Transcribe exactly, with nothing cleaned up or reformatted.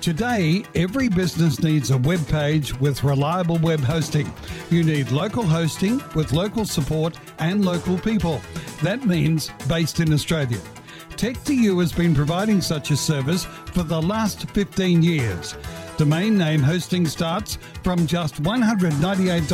Today, every business needs a web page with reliable web hosting. You need local hosting with local support and local people. That means based in Australia. Tech two U has been providing such a service for the last fifteen years. Domain name hosting starts from just one hundred ninety-eight dollars